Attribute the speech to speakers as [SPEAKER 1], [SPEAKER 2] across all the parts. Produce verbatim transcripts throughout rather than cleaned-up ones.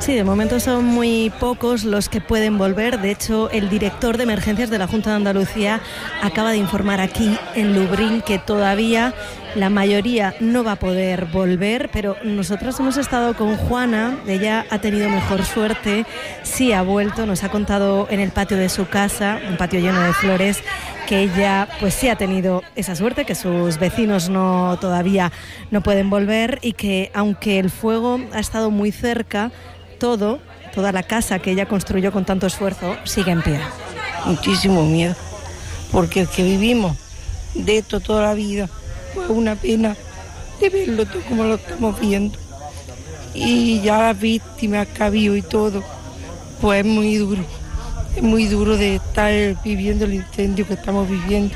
[SPEAKER 1] Sí, de momento son muy pocos los que pueden volver. De hecho, el director de emergencias de la Junta de Andalucía acaba de informar aquí en Lubriñ que todavía la mayoría no va a poder volver, pero nosotros hemos estado con Juana. Ella ha tenido mejor suerte, sí ha vuelto, nos ha contado en el patio de su casa, un patio lleno de flores, que ella pues sí ha tenido esa suerte, que sus vecinos no todavía no pueden volver y que aunque el fuego ha estado muy cerca, todo, toda la casa que ella construyó con tanto esfuerzo sigue en pie.
[SPEAKER 2] Muchísimo miedo, porque el que vivimos de esto toda la vida, pues una pena de verlo todo como lo estamos viendo. Y ya las víctimas que ha habido y todo, pues es muy duro, es muy duro de estar viviendo el incendio que estamos viviendo.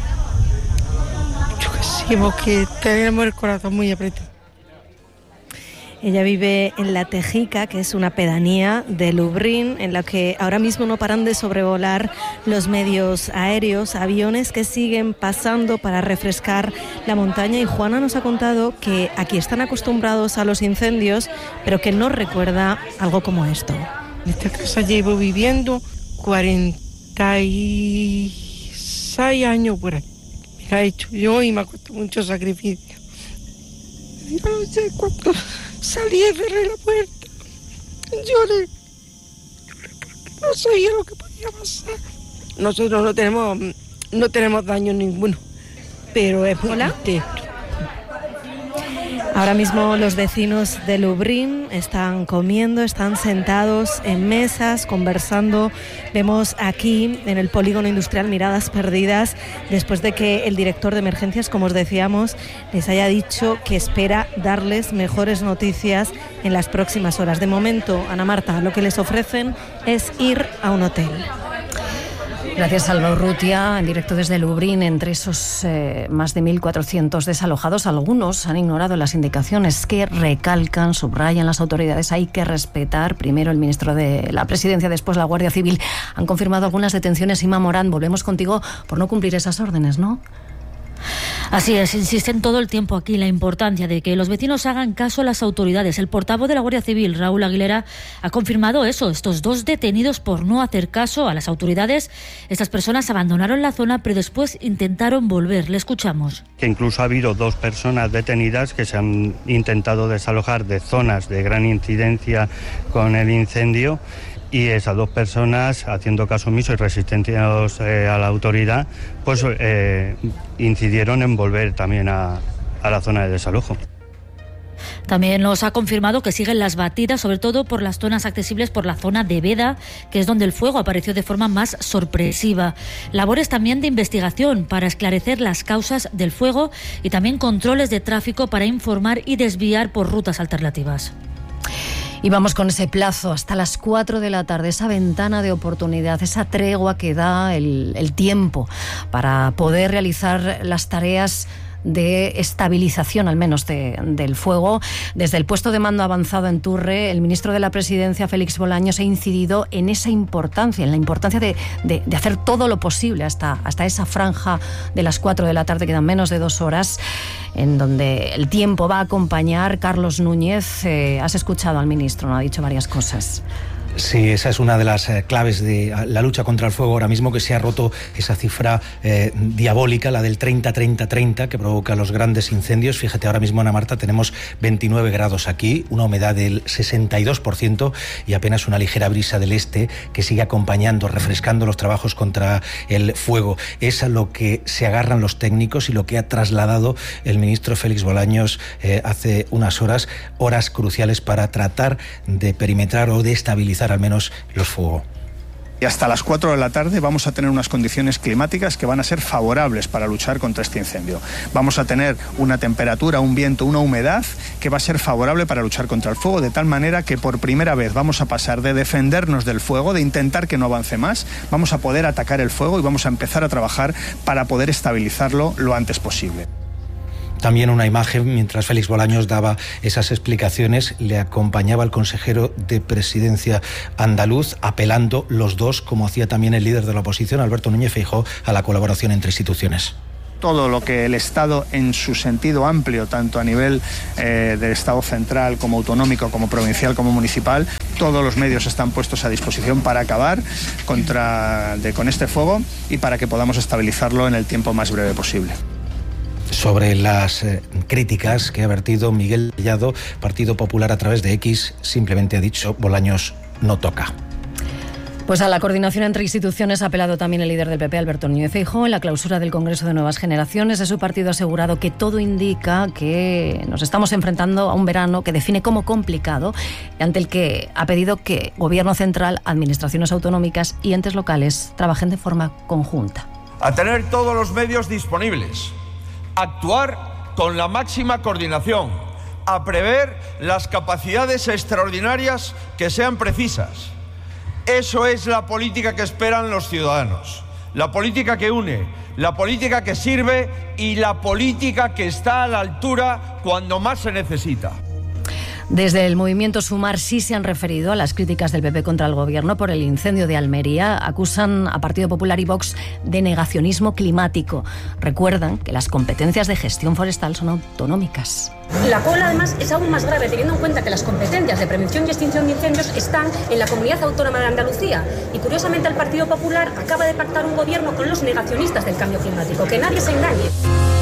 [SPEAKER 2] Yo que sé, porque tenemos el corazón muy apretado.
[SPEAKER 1] Ella vive en La Tejica, que es una pedanía de Lubriñ, en la que ahora mismo no paran de sobrevolar los medios aéreos, aviones que siguen pasando para refrescar la montaña. Y Juana nos ha contado que aquí están acostumbrados a los incendios, pero que no recuerda algo como esto.
[SPEAKER 2] En esta casa llevo viviendo cuarenta y seis años por ahí. Me ha hecho yo y me ha costado mucho sacrificio. Yo no sé cuánto... Salí y cerré la puerta. Lloré. Lloré porque no sabía lo que podía pasar. Nosotros no tenemos, no tenemos daño ninguno, pero es muy triste.
[SPEAKER 1] Ahora mismo los vecinos de Lubriñ están comiendo, están sentados en mesas, conversando. Vemos aquí en el polígono industrial miradas perdidas después de que el director de emergencias, como os decíamos, les haya dicho que espera darles mejores noticias en las próximas horas. De momento, Ana Marta, lo que les ofrecen es ir a un hotel.
[SPEAKER 3] Gracias, Alba Urrutia, en directo desde Lubriñ. Entre esos eh, más de mil cuatrocientos desalojados, algunos han ignorado las indicaciones que recalcan, subrayan las autoridades. Hay que respetar. Primero el ministro de la Presidencia, después la Guardia Civil. Han confirmado algunas detenciones. Inma Morán, volvemos contigo por no cumplir esas órdenes, ¿no?
[SPEAKER 4] Así es, insisten todo el tiempo aquí en la importancia de que los vecinos hagan caso a las autoridades. El portavoz de la Guardia Civil, Raúl Aguilera, ha confirmado eso, estos dos detenidos por no hacer caso a las autoridades. Estas personas abandonaron la zona, pero después intentaron volver. Le escuchamos.
[SPEAKER 5] Que incluso ha habido dos personas detenidas que se han intentado desalojar de zonas de gran incidencia con el incendio. Y esas dos personas, haciendo caso omiso y resistiendo eh, a la autoridad, pues eh, incidieron en volver también a, a la zona de desalojo.
[SPEAKER 4] También nos ha confirmado que siguen las batidas, sobre todo por las zonas accesibles por la zona de Veda, que es donde el fuego apareció de forma más sorpresiva. Labores también de investigación para esclarecer las causas del fuego y también controles de tráfico para informar y desviar por rutas alternativas.
[SPEAKER 3] Y vamos con ese plazo hasta las cuatro de la tarde, esa ventana de oportunidad, esa tregua que da el, el tiempo para poder realizar las tareas de estabilización, al menos, de, del fuego. Desde el puesto de mando avanzado en Turre, el ministro de la Presidencia, Félix Bolaños, ha incidido en esa importancia, en la importancia de, de, de hacer todo lo posible hasta, hasta esa franja de las cuatro de la tarde, quedan menos de dos horas, en donde el tiempo va a acompañar. Carlos Núñez, eh, has escuchado al ministro, ¿no? Ha dicho varias cosas.
[SPEAKER 6] Sí, esa es una de las eh, claves de la lucha contra el fuego ahora mismo, que se ha roto esa cifra eh, diabólica, la del treinta treinta treinta, que provoca los grandes incendios. Fíjate, ahora mismo, Ana Marta, tenemos veintinueve grados aquí, una humedad del sesenta y dos por ciento y apenas una ligera brisa del este que sigue acompañando, refrescando los trabajos contra el fuego. Es a lo que se agarran los técnicos y lo que ha trasladado el ministro Félix Bolaños eh, hace unas horas, horas cruciales para tratar de perimetrar o de estabilizar al menos los fuegos.
[SPEAKER 7] Y hasta las cuatro de la tarde vamos a tener unas condiciones climáticas que van a ser favorables para luchar contra este incendio. Vamos a tener una temperatura, un viento, una humedad que va a ser favorable para luchar contra el fuego, de tal manera que por primera vez vamos a pasar de defendernos del fuego, de intentar que no avance más, vamos a poder atacar el fuego y vamos a empezar a trabajar para poder estabilizarlo lo antes posible.
[SPEAKER 6] También una imagen, mientras Félix Bolaños daba esas explicaciones, le acompañaba el consejero de Presidencia andaluz, apelando los dos, como hacía también el líder de la oposición, Alberto Núñez Feijóo, a la colaboración entre instituciones.
[SPEAKER 7] todo lo que el Estado en su sentido amplio, tanto a nivel eh, del Estado central como autonómico, como provincial, como municipal, todos los medios están puestos a disposición para acabar contra, de, con este fuego y para que podamos estabilizarlo en el tiempo más breve posible.
[SPEAKER 6] Sobre las eh, críticas que ha vertido Miguel Tellado, Partido Popular, a través de X, simplemente ha dicho: Bolaños no toca.
[SPEAKER 3] Pues a la coordinación entre instituciones ha apelado también el líder del P P, Alberto Núñez Feijóo. En la clausura del Congreso de Nuevas Generaciones de su partido ha asegurado que todo indica que nos estamos enfrentando a un verano que define como complicado, ante el que ha pedido que Gobierno central, administraciones autonómicas y entes locales trabajen de forma conjunta.
[SPEAKER 8] A tener todos los medios disponibles, actuar con la máxima coordinación, a prever las capacidades extraordinarias que sean precisas. Eso es la política que esperan los ciudadanos, la política que une, la política que sirve y la política que está a la altura cuando más se necesita.
[SPEAKER 3] Desde el movimiento Sumar sí se han referido a las críticas del P P contra el Gobierno por el incendio de Almería. Acusan a Partido Popular y Vox de negacionismo climático. Recuerdan que las competencias de gestión forestal son autonómicas.
[SPEAKER 9] La cola, además, es aún más grave teniendo en cuenta que las competencias de prevención y extinción de incendios están en la Comunidad Autónoma de Andalucía. Y curiosamente el Partido Popular acaba de pactar un gobierno con los negacionistas del cambio climático. Que nadie se engañe.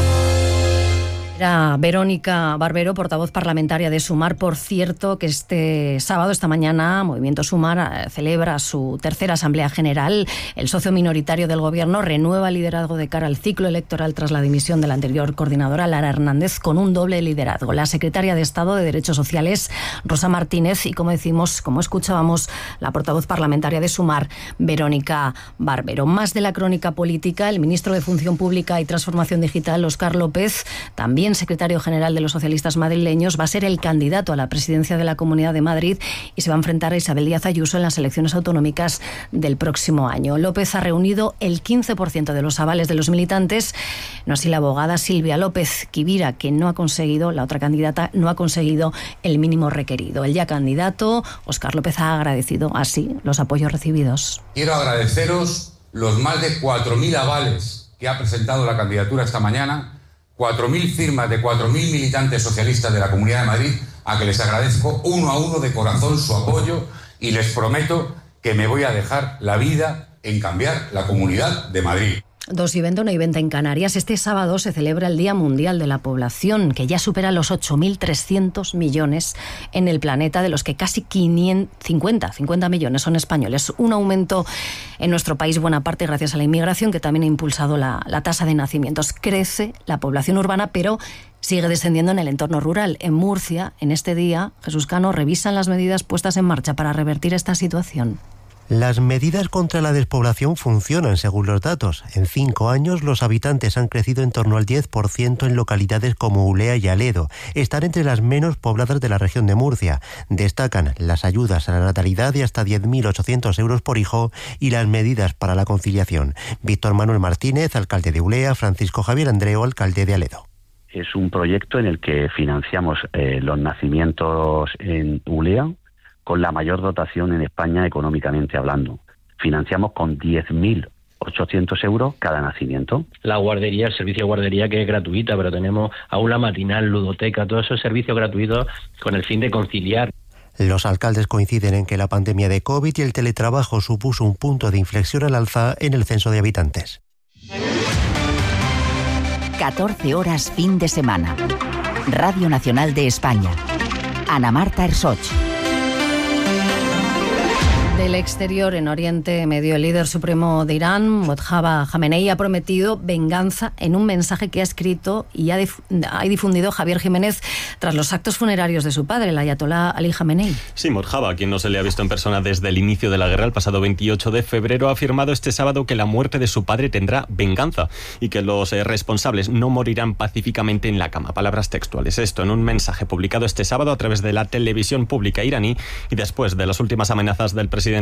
[SPEAKER 3] Era Verónica Barbero, portavoz parlamentaria de Sumar. Por cierto, que este sábado, esta mañana, Movimiento Sumar celebra su tercera Asamblea General. El socio minoritario del Gobierno renueva el liderazgo de cara al ciclo electoral tras la dimisión de la anterior coordinadora, Lara Hernández, con un doble liderazgo. La secretaria de Estado de Derechos Sociales, Rosa Martínez, y, como decimos, como escuchábamos, la portavoz parlamentaria de Sumar, Verónica Barbero. Más de la crónica política, el ministro de Función Pública y Transformación Digital, Óscar López, también secretario general de los socialistas madrileños, va a ser el candidato a la presidencia de la Comunidad de Madrid y se va a enfrentar a Isabel Díaz Ayuso en las elecciones autonómicas del próximo año. López ha reunido el quince por ciento de los avales de los militantes, no así la abogada Silvia López Quivira, que no ha conseguido, la otra candidata, no ha conseguido el mínimo requerido. El ya candidato, Óscar López, ha agradecido así los apoyos recibidos.
[SPEAKER 10] Quiero agradeceros los más de cuatro mil avales que ha presentado la candidatura esta mañana, cuatro mil firmas de cuatro mil militantes socialistas de la Comunidad de Madrid, a que les agradezco uno a uno de corazón su apoyo y les prometo que me voy a dejar la vida en cambiar la Comunidad de Madrid.
[SPEAKER 3] Dos y veinte, una y veinte en Canarias. Este sábado se celebra el Día Mundial de la Población, que ya supera los ocho mil trescientos millones en el planeta, de los que casi cincuenta, cincuenta millones son españoles. Un aumento en nuestro país, buena parte gracias a la inmigración, que también ha impulsado la, la tasa de nacimientos. Crece la población urbana, pero sigue descendiendo en el entorno rural. En Murcia, en este día, Jesús Cano, revisan las medidas puestas en marcha para revertir esta situación.
[SPEAKER 11] Las medidas contra la despoblación funcionan, según los datos. En cinco años, los habitantes han crecido en torno al diez por ciento en localidades como Ulea y Aledo. Están entre las menos pobladas de la región de Murcia. Destacan las ayudas a la natalidad de hasta diez mil ochocientos euros por hijo y las medidas para la conciliación. Víctor Manuel Martínez, alcalde de Ulea, Francisco Javier Andreu, alcalde de Aledo.
[SPEAKER 12] Es un proyecto en el que financiamos eh, los nacimientos en Ulea con la mayor dotación en España económicamente hablando. Financiamos con diez mil ochocientos euros cada nacimiento.
[SPEAKER 13] La guardería, el servicio de guardería, que es gratuita, pero tenemos aula matinal, ludoteca, todos esos servicios gratuitos con el fin de conciliar.
[SPEAKER 11] Los alcaldes coinciden en que la pandemia de COVID y el teletrabajo supuso un punto de inflexión al alza en el censo de habitantes.
[SPEAKER 14] catorce horas fin de semana. Radio Nacional de España. Ana Marta Ersoch.
[SPEAKER 3] Del exterior, en Oriente Medio, el líder supremo de Irán, Mojtaba Jamenei, ha prometido venganza en un mensaje que ha escrito y ha, dif- ha difundido Javier Jiménez tras los actos funerarios de su padre, el ayatolá Ali Jamenei.
[SPEAKER 15] Sí, Mojtaba, a quien no se le ha visto en persona desde el inicio de la guerra, el pasado veintiocho de febrero, ha afirmado este sábado que la muerte de su padre tendrá venganza y que los eh, responsables no morirán pacíficamente en la cama. Palabras textuales. Esto en un mensaje publicado este sábado a través de la televisión pública iraní y después de las últimas amenazas del presidente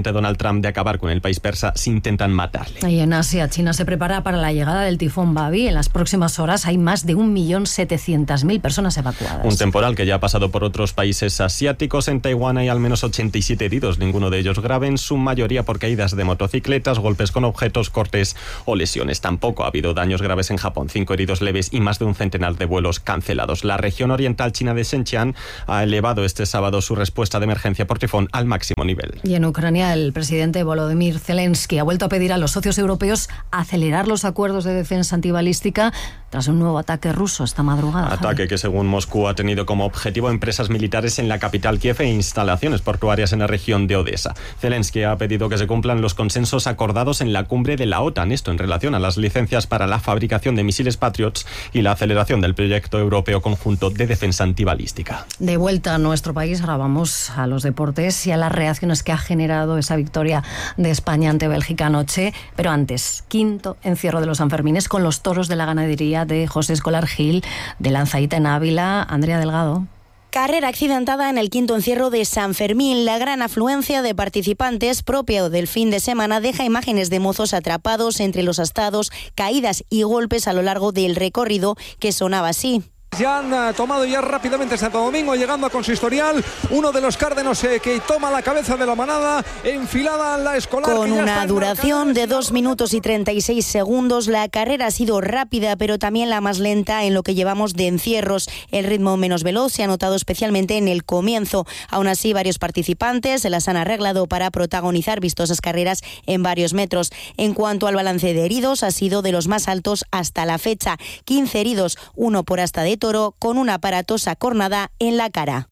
[SPEAKER 15] presidente Donald Trump de acabar con el país persa si intentan matarle.
[SPEAKER 3] Y en Asia, China se prepara para la llegada del tifón Babi. En las próximas horas hay más de un millón setecientas mil personas evacuadas.
[SPEAKER 15] Un temporal que ya ha pasado por otros países asiáticos. En Taiwán hay al menos ochenta y siete heridos, ninguno de ellos grave, en su mayoría por caídas de motocicletas, golpes con objetos, cortes o lesiones. Tampoco ha habido daños graves en Japón, cinco heridos leves y más de un centenar de vuelos cancelados. La región oriental china de Xinjiang ha elevado este sábado su respuesta de emergencia por tifón al máximo nivel.
[SPEAKER 3] Y en Ucrania, el presidente Volodymyr Zelensky ha vuelto a pedir a los socios europeos acelerar los acuerdos de defensa antibalística tras un nuevo ataque ruso esta madrugada.
[SPEAKER 15] Ataque
[SPEAKER 3] Javi.
[SPEAKER 15] que, según Moscú, ha tenido como objetivo empresas militares en la capital Kiev e instalaciones portuarias en la región de Odessa. Zelensky ha pedido que se cumplan los consensos acordados en la cumbre de la OTAN, esto en relación a las licencias para la fabricación de misiles Patriots y la aceleración del proyecto europeo conjunto de defensa antibalística.
[SPEAKER 3] De vuelta a nuestro país, ahora vamos a los deportes y a las reacciones que ha generado esa victoria de España ante Bélgica anoche. Pero antes, quinto encierro de los Sanfermines con los toros de la ganadería de José Escolar Gil, de Lanzaíta en Ávila. Andrea Delgado.
[SPEAKER 16] Carrera accidentada en el quinto encierro de San Fermín. La gran afluencia de participantes propio del fin de semana deja imágenes de mozos atrapados entre los astados, caídas y golpes a lo largo del recorrido que sonaba así.
[SPEAKER 17] Ya han tomado ya rápidamente Santo Domingo, llegando a Consistorial, uno de los cárdenos eh, que toma la cabeza de la manada, enfilada la Escolar.
[SPEAKER 16] Con una duración de dos minutos y treinta y seis segundos, la carrera ha sido rápida, pero también la más lenta en lo que llevamos de encierros. El ritmo menos veloz se ha notado especialmente en el comienzo. Aún así, varios participantes se las han arreglado para protagonizar vistosas carreras en varios metros. En cuanto al balance de heridos, ha sido de los más altos hasta la fecha. quince heridos, uno por asta de toro, con una aparatosa cornada en la cara.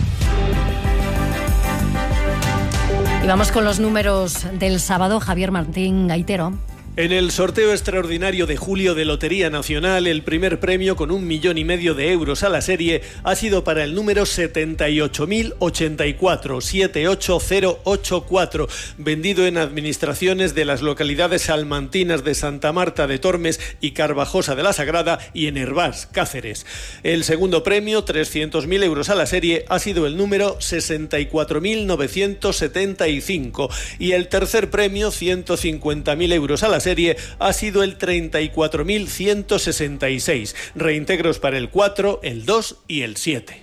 [SPEAKER 3] Y vamos con los números del sábado. Javier Martín Gaitero.
[SPEAKER 18] En el sorteo extraordinario de julio de Lotería Nacional, el primer premio con un millón y medio de euros a la serie ha sido para el número setenta y ocho mil ochenta y cuatro, siete ocho cero ocho cuatro, vendido en administraciones de las localidades salmantinas de Santa Marta de Tormes y Carvajosa de la Sagrada y en Hervás, Cáceres. El segundo premio, trescientos mil euros a la serie, ha sido el número sesenta y cuatro mil novecientos setenta y cinco y el tercer premio, ciento cincuenta mil euros a la serie, ha sido el treinta y cuatro mil ciento sesenta y seis. Reintegros para el cuatro, el dos y el siete.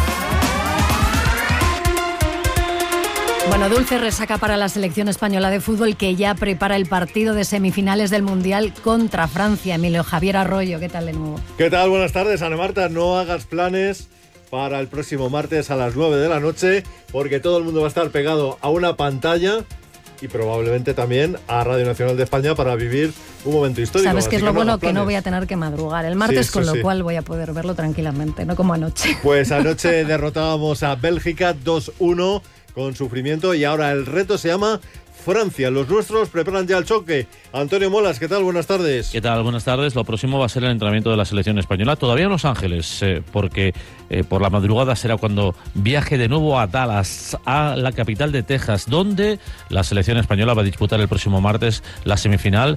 [SPEAKER 3] Bueno, dulce resaca para la selección española de fútbol, que ya prepara el partido de semifinales del Mundial contra Francia. Emilio Javier Arroyo, ¿qué tal de nuevo?
[SPEAKER 19] ¿Qué tal? Buenas tardes, Ana Marta. No hagas planes para el próximo martes a las nueve de la noche, porque todo el mundo va a estar pegado a una pantalla y probablemente también a Radio Nacional de España para vivir un momento histórico.
[SPEAKER 3] ¿Sabes qué es lo
[SPEAKER 19] no
[SPEAKER 3] bueno?
[SPEAKER 19] hagas
[SPEAKER 3] Que no
[SPEAKER 19] planes.
[SPEAKER 3] voy a tener que madrugar el martes,
[SPEAKER 19] Sí,
[SPEAKER 3] con
[SPEAKER 19] eso
[SPEAKER 3] lo
[SPEAKER 19] sí.
[SPEAKER 3] cual voy a poder verlo tranquilamente, no como anoche.
[SPEAKER 19] Pues anoche derrotábamos a Bélgica dos uno con sufrimiento y ahora el reto se llama Francia. Los nuestros preparan ya el choque. Antonio Molas, ¿qué tal? Buenas tardes.
[SPEAKER 20] ¿Qué tal? Buenas tardes. Lo próximo va a ser el entrenamiento de la selección española, todavía en Los Ángeles, eh, porque eh, por la madrugada será cuando viaje de nuevo a Dallas, a la capital de Texas, donde la selección española va a disputar el próximo martes la semifinal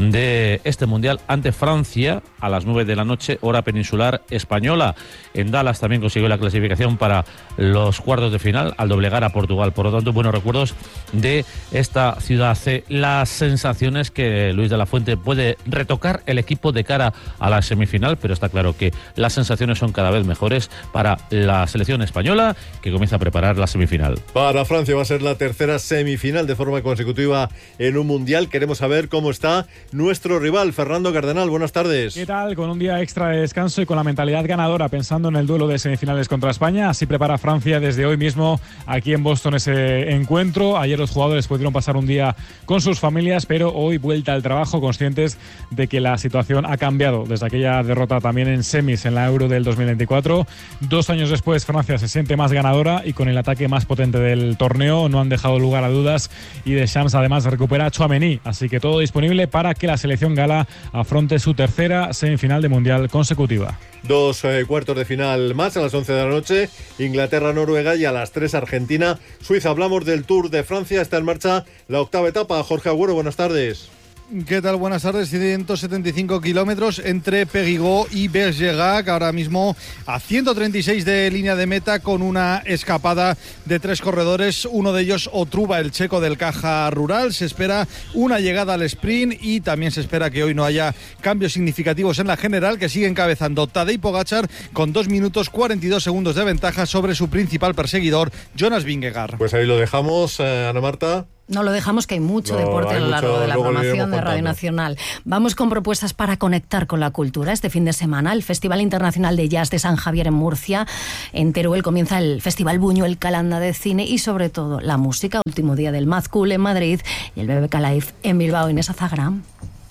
[SPEAKER 20] de este Mundial ante Francia a las nueve de la noche, hora peninsular española. En Dallas también consiguió la clasificación para los cuartos de final al doblegar a Portugal. Por lo tanto, buenos recuerdos de esta ciudad C. Las sensaciones que Luis de la Fuente puede retocar el equipo de cara a la semifinal, pero está claro que las sensaciones son cada vez mejores para la selección española, que comienza a preparar la semifinal.
[SPEAKER 19] Para Francia va a ser la tercera semifinal de forma consecutiva en un Mundial. Queremos saber cómo está nuestro rival, Fernando Cardenal. Buenas tardes.
[SPEAKER 21] ¿Qué tal? Con un día extra de descanso y con la mentalidad ganadora, pensando en el duelo de semifinales contra España. Así prepara Francia desde hoy mismo aquí en Boston ese encuentro. Ayer los jugadores pudieron pasar un día con sus familias, pero hoy vuelta al trabajo, conscientes de que la situación ha cambiado desde aquella derrota también en semis en la Euro del dos mil veinticuatro. Dos años después, Francia se siente más ganadora y con el ataque más potente del torneo. No han dejado lugar a dudas y Deschamps además recupera a Tchouaméni, así que todo disponible para que la selección gala afronte su tercera semifinal de Mundial consecutiva.
[SPEAKER 19] Dos eh, cuartos de final más a las once de la noche, Inglaterra-Noruega, y a las tres Argentina-Suiza. Hablamos del Tour de Francia, está en marcha la octava etapa. Jorge Agüero, buenas tardes.
[SPEAKER 2] ¿Qué tal? Buenas tardes. ciento setenta y cinco kilómetros entre Périgueux y Bergerac, ahora mismo a ciento treinta y seis de línea de meta, con una escapada de tres corredores, uno de ellos Otruba, el checo del Caja Rural. Se espera una llegada al sprint y también se espera que hoy no haya cambios significativos en la general, que sigue encabezando Tadej Pogačar con dos minutos cuarenta y dos segundos de ventaja sobre su principal perseguidor, Jonas Vingegaard.
[SPEAKER 19] Pues ahí lo dejamos, eh, Ana Marta.
[SPEAKER 3] No lo dejamos, que hay mucho
[SPEAKER 19] no,
[SPEAKER 3] deporte
[SPEAKER 19] hay
[SPEAKER 3] a lo largo
[SPEAKER 19] mucho,
[SPEAKER 3] de la programación de Radio
[SPEAKER 19] contando.
[SPEAKER 3] Nacional. Vamos con propuestas para conectar con la cultura. Este fin de semana, el Festival Internacional de Jazz de San Javier en Murcia. En Teruel comienza el Festival Buñuel Calanda de Cine y, sobre todo, la música. Último día del Mad Cool en Madrid y el B B K Live en Bilbao. Inés Azagram.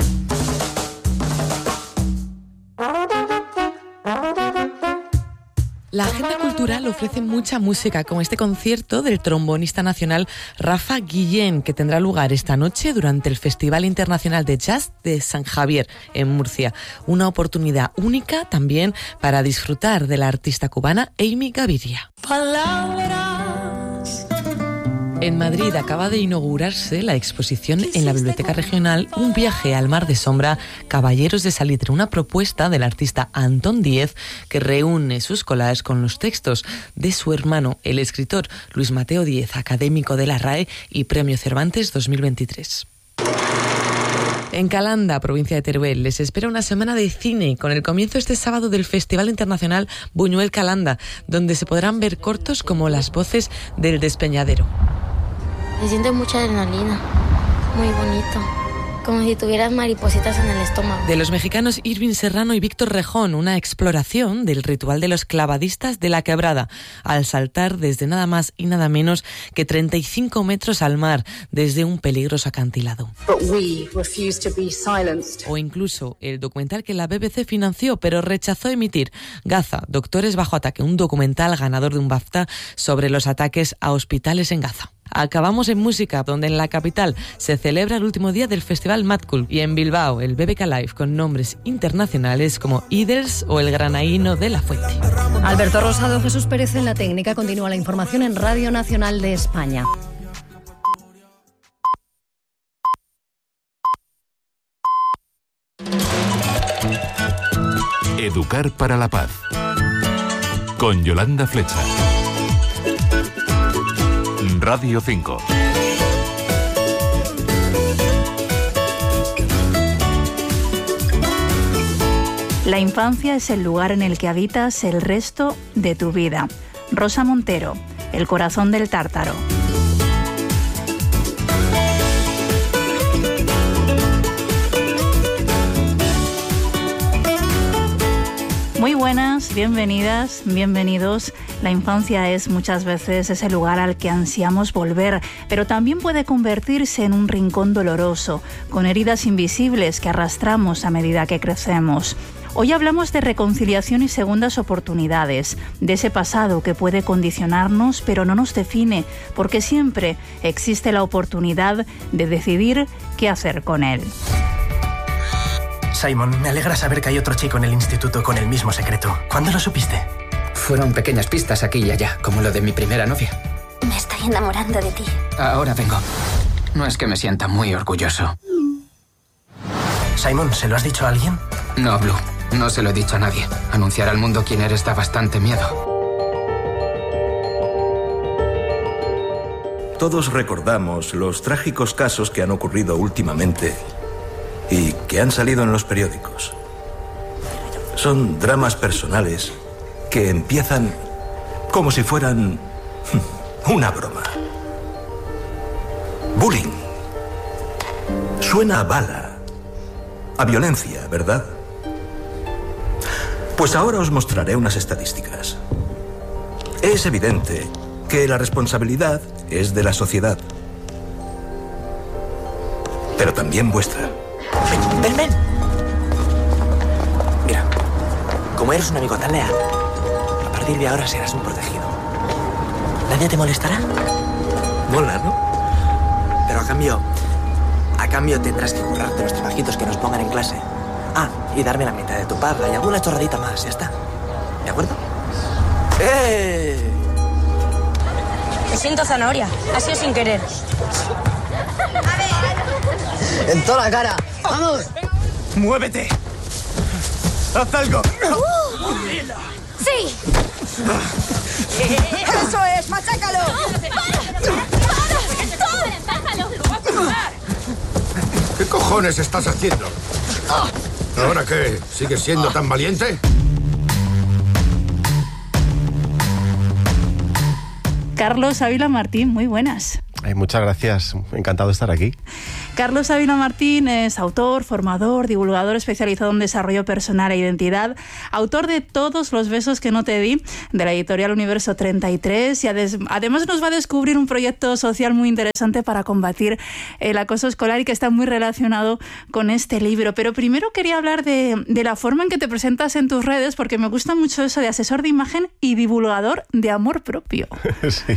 [SPEAKER 22] La agenda cultural ofrece mucha música, como este concierto del trombonista nacional Rafa Guillén, que tendrá lugar esta noche durante el Festival Internacional de Jazz de San Javier, en Murcia. Una oportunidad única también para disfrutar de la artista cubana Amy Gaviria.
[SPEAKER 23] Palabras.
[SPEAKER 22] En Madrid acaba de inaugurarse la exposición en la Biblioteca Regional Un viaje al mar de sombra, Caballeros de Salitre, una propuesta del artista Antón Díez que reúne sus collages con los textos de su hermano, el escritor Luis Mateo Díez, académico de la R A E y Premio Cervantes dos mil veintitrés. En Calanda, provincia de Teruel, les espera una semana de cine con el comienzo este sábado del Festival Internacional Buñuel Calanda, donde se podrán ver cortos como Las voces del despeñadero.
[SPEAKER 23] Se siente mucha adrenalina, muy bonito, como si tuvieras maripositas en el estómago.
[SPEAKER 22] De los mexicanos Irving Serrano y Víctor Rejón, una exploración del ritual de los clavadistas de la Quebrada, al saltar desde nada más y nada menos que treinta y cinco metros al mar, desde un peligroso acantilado.
[SPEAKER 24] But we refuse to be silenced.
[SPEAKER 22] O incluso el documental que la B B C financió pero rechazó emitir, Gaza, Doctores bajo ataque, un documental ganador de un BAFTA sobre los ataques a hospitales en Gaza. Acabamos en música, donde en la capital se celebra el último día del Festival Mad Cool y en Bilbao el B B K Live con nombres internacionales como Iders o el Granaíno de la Fuente.
[SPEAKER 3] Alberto Rosado, Jesús Pérez en la técnica. Continúa la información en Radio Nacional de España.
[SPEAKER 25] Educar para la paz. Con Yolanda Flecha. Radio cinco.
[SPEAKER 26] La infancia es el lugar en el que habitas el resto de tu vida. Rosa Montero, El corazón del tártaro. Muy buenas, bienvenidas, bienvenidos. La infancia es muchas veces ese lugar al que ansiamos volver, pero también puede convertirse en un rincón doloroso, con heridas invisibles que arrastramos a medida que crecemos. Hoy hablamos de reconciliación y segundas oportunidades, de ese pasado que puede condicionarnos pero no nos define, porque siempre existe la oportunidad de decidir qué hacer con él.
[SPEAKER 27] Simon, me alegra saber que hay otro chico en el instituto con el mismo secreto. ¿Cuándo lo supiste?
[SPEAKER 28] Fueron pequeñas pistas aquí y allá, como lo de mi primera novia.
[SPEAKER 23] Me estoy enamorando de ti.
[SPEAKER 28] Ahora vengo. No es que me sienta muy orgulloso.
[SPEAKER 27] Simon, ¿se lo has dicho a alguien?
[SPEAKER 28] No, Blue. No se lo he dicho a nadie. Anunciar al mundo quién eres da bastante miedo.
[SPEAKER 29] Todos recordamos los trágicos casos que han ocurrido últimamente y que han salido en los periódicos. Son dramas personales que empiezan como si fueran una broma. Bullying. Suena a bala, a violencia, ¿verdad? Pues ahora os mostraré unas estadísticas. Es evidente que la responsabilidad es de la sociedad, pero también vuestra.
[SPEAKER 27] Ven, ven, ven. Mira, como eres un amigo tan leal, a partir de ahora serás un protegido. ¿Nadie te molestará?
[SPEAKER 29] Mola, ¿no?
[SPEAKER 27] Pero a cambio, a cambio tendrás que currarte los trabajitos que nos pongan en clase. Ah, y darme la mitad de tu paga y alguna chorradita más, ya está. ¿De acuerdo? ¡Eh!
[SPEAKER 23] Me siento zanahoria. Ha sido sin querer.
[SPEAKER 27] En toda la cara.
[SPEAKER 1] ¡Vamos! ¡Muévete! ¡Haz algo!
[SPEAKER 4] Uh. ¡Sí!
[SPEAKER 1] ¡Eso es! ¡Machácalo!
[SPEAKER 5] ¿Qué cojones estás haciendo? ¿Ahora qué? ¿Sigues siendo tan valiente?
[SPEAKER 26] Carlos Ávila Martín, muy buenas.
[SPEAKER 6] Ay, muchas gracias, encantado de estar aquí.
[SPEAKER 26] Carlos Ávila Martín es autor, formador, divulgador especializado en desarrollo personal e identidad, autor de Todos los besos que no te di, de la editorial Universo treinta y tres, y además nos va a descubrir un proyecto social muy interesante para combatir el acoso escolar y que está muy relacionado con este libro. Pero primero quería hablar de, de la forma en que te presentas en tus redes, porque me gusta mucho eso de asesor de imagen y divulgador de amor propio.
[SPEAKER 6] Sí.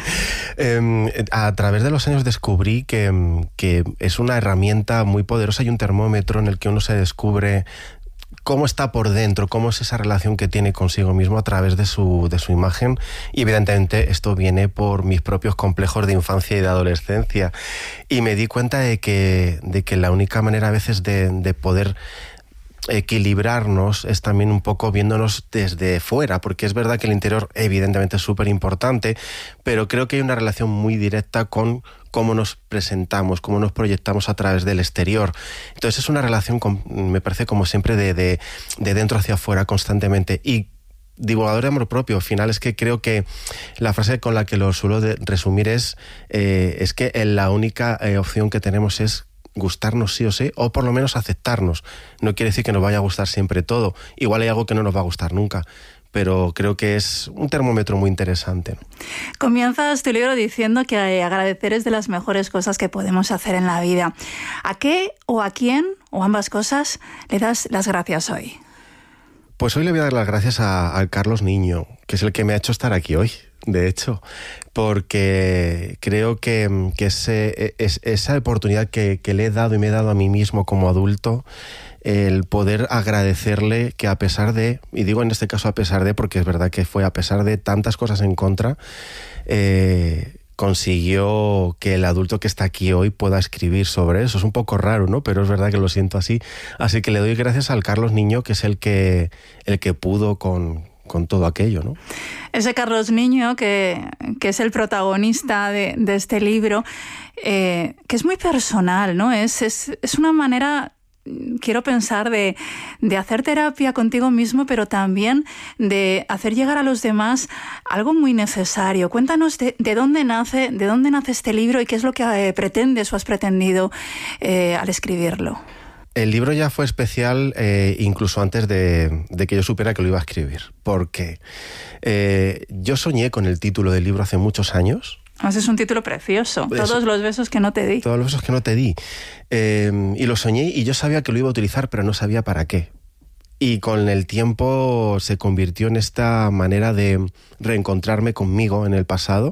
[SPEAKER 6] Eh, a través de los años descubrí que, que es una herramienta muy poderosa y un termómetro en el que uno se descubre cómo está por dentro, cómo es esa relación que tiene consigo mismo a través de su, de su imagen. Y evidentemente esto viene por mis propios complejos de infancia y de adolescencia. Y me di cuenta de que, de que la única manera a veces de, de poder equilibrarnos es también un poco viéndonos desde fuera, porque es verdad que el interior evidentemente es súper importante, pero creo que hay una relación muy directa con cómo nos presentamos, cómo nos proyectamos a través del exterior. Entonces es una relación, con, me parece como siempre, de, de, de dentro hacia afuera constantemente. Y divulgador de amor propio, al final es que creo que la frase con la que lo suelo de resumir es, eh, es que la única eh, opción que tenemos es gustarnos sí o sí, o por lo menos aceptarnos. No quiere decir que nos vaya a gustar siempre todo. Igual hay algo que no nos va a gustar nunca, pero creo que es un termómetro muy interesante.
[SPEAKER 26] Comienzas tu libro diciendo que agradecer es de las mejores cosas que podemos hacer en la vida. ¿A qué o a quién, o ambas cosas, le das las gracias hoy?
[SPEAKER 6] Pues hoy le voy a dar las gracias a, a Carlos Niño, que es el que me ha hecho estar aquí hoy, de hecho, porque creo que, que ese, es, esa oportunidad que, que le he dado y me he dado a mí mismo como adulto, el poder agradecerle que a pesar de, y digo en este caso a pesar de, porque es verdad que fue a pesar de tantas cosas en contra, eh, consiguió que el adulto que está aquí hoy pueda escribir sobre eso. Es un poco raro, ¿no? Pero es verdad que lo siento así. Así que le doy gracias al Carlos Niño, que es el que, el que pudo con, con todo aquello, ¿no?
[SPEAKER 26] Ese Carlos Niño, que, que es el protagonista de, de este libro, eh, que es muy personal, ¿no? Es, es, es una manera, quiero pensar, de, de hacer terapia contigo mismo, pero también de hacer llegar a los demás algo muy necesario. Cuéntanos de, de dónde nace, de dónde nace este libro y qué es lo que eh, pretendes o has pretendido eh, al escribirlo.
[SPEAKER 6] El libro ya fue especial eh, incluso antes de, de que yo supiera que lo iba a escribir, porque eh, yo soñé con el título del libro hace muchos años.
[SPEAKER 26] Además es un título precioso,
[SPEAKER 6] Eso.
[SPEAKER 26] Todos los besos que no te di.
[SPEAKER 6] Todos los besos que no te di. Eh, y lo soñé y yo sabía que lo iba a utilizar, pero no sabía para qué. Y con el tiempo se convirtió en esta manera de reencontrarme conmigo en el pasado.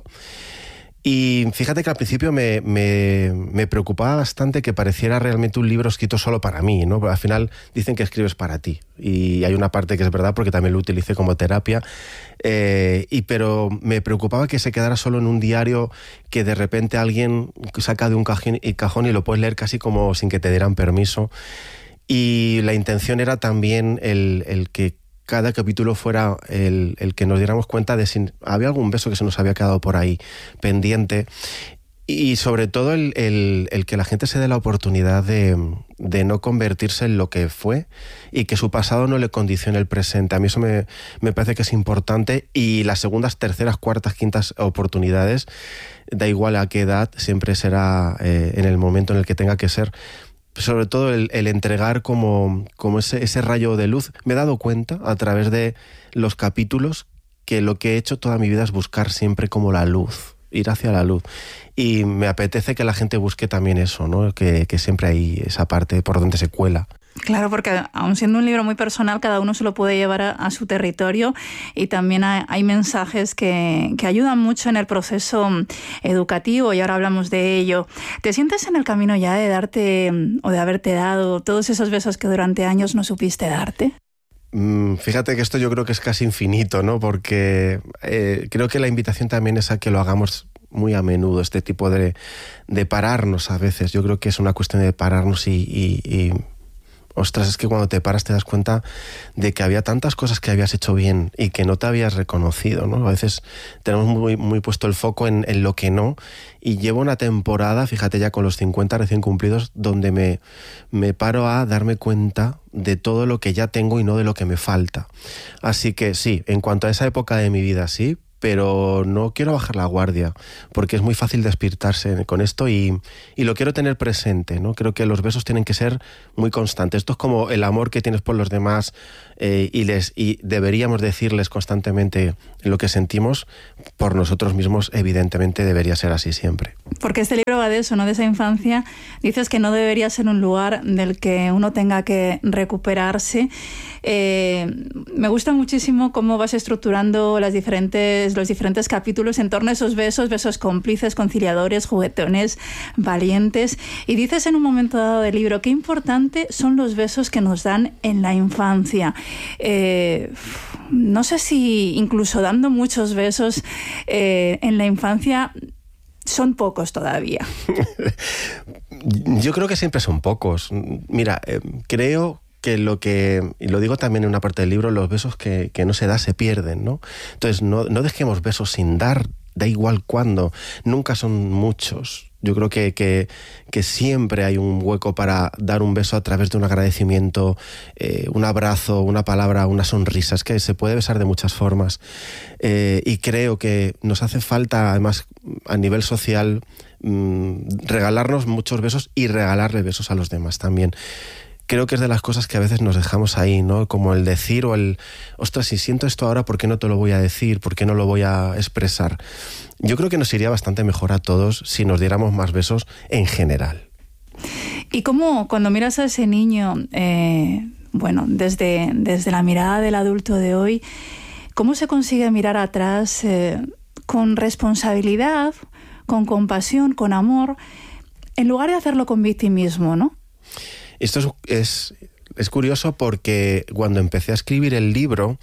[SPEAKER 6] Y fíjate que al principio me, me, me preocupaba bastante que pareciera realmente un libro escrito solo para mí, ¿no? Al final dicen que escribes para ti. Y hay una parte que es verdad porque también lo utilicé como terapia. Eh, y pero me preocupaba que se quedara solo en un diario que de repente alguien saca de un cajón y, cajón y lo puedes leer casi como sin que te dieran permiso. Y la intención era también el, el que cada capítulo fuera el, el que nos diéramos cuenta de si había algún beso que se nos había quedado por ahí pendiente, y sobre todo el, el, el que la gente se dé la oportunidad de, de no convertirse en lo que fue y que su pasado no le condicione el presente. A mí eso me, me parece que es importante, y las segundas, terceras, cuartas, quintas oportunidades, da igual a qué edad, siempre será eh, en el momento en el que tenga que ser. Sobre todo el, el entregar como, como ese, ese rayo de luz. Me he dado cuenta a través de los capítulos que lo que he hecho toda mi vida es buscar siempre como la luz, ir hacia la luz. Y me apetece que la gente busque también eso, ¿no? Que, que siempre hay esa parte por donde se cuela.
[SPEAKER 26] Claro, porque aun siendo un libro muy personal, cada uno se lo puede llevar a, a su territorio, y también hay, hay mensajes que, que ayudan mucho en el proceso educativo, y ahora hablamos de ello. ¿Te sientes en el camino ya de darte o de haberte dado todos esos besos que durante años no supiste darte?
[SPEAKER 6] Mm, fíjate que esto yo creo que es casi infinito, ¿no? Porque eh, creo que la invitación también es a que lo hagamos muy a menudo este tipo de, de pararnos a veces. Yo creo que es una cuestión de pararnos y, y, y ostras, es que cuando te paras te das cuenta de que había tantas cosas que habías hecho bien y que no te habías reconocido, ¿no? A veces tenemos muy, muy puesto el foco en, en lo que no, y llevo una temporada, fíjate ya con los cincuenta recién cumplidos, donde me, me paro a darme cuenta de todo lo que ya tengo y no de lo que me falta. Así que sí, en cuanto a esa época de mi vida, sí, pero no quiero bajar la guardia, porque es muy fácil despistarse con esto y, y lo quiero tener presente, ¿no? Creo que los besos tienen que ser muy constantes. Esto es como el amor que tienes por los demás, eh, y, les, y deberíamos decirles constantemente lo que sentimos por nosotros mismos. Evidentemente debería ser así siempre.
[SPEAKER 26] Porque este libro va de eso, ¿no? De esa infancia. Dices que no debería ser un lugar del que uno tenga que recuperarse. Eh, me gusta muchísimo cómo vas estructurando las diferentes, los diferentes capítulos en torno a esos besos, besos cómplices, conciliadores, juguetones, valientes. Y dices en un momento dado del libro qué importante son los besos que nos dan en la infancia. Eh, no sé si incluso dando muchos besos eh, en la infancia son pocos todavía.
[SPEAKER 6] Yo creo que siempre son pocos. Mira, eh, creo que lo que, y lo digo también en una parte del libro, los besos que, que no se da se pierden, ¿no? Entonces no, no dejemos besos sin dar, da igual cuándo, nunca son muchos. Yo creo que, que, que siempre hay un hueco para dar un beso a través de un agradecimiento, eh, un abrazo, una palabra, una sonrisa. Es que se puede besar de muchas formas. Eh, y creo que nos hace falta, además, a nivel social, mmm, regalarnos muchos besos y regalarle besos a los demás también. Creo que es de las cosas que a veces nos dejamos ahí, ¿no? Como el decir o el, ostras, si siento esto ahora, ¿por qué no te lo voy a decir? ¿Por qué no lo voy a expresar? Yo creo que nos iría bastante mejor a todos si nos diéramos más besos en general.
[SPEAKER 26] Y cómo cuando miras a ese niño, eh, bueno, desde, desde la mirada del adulto de hoy, ¿cómo se consigue mirar atrás eh, con responsabilidad, con compasión, con amor, en lugar de hacerlo con victimismo, ¿no?
[SPEAKER 6] Esto es, es, es curioso porque cuando empecé a escribir el libro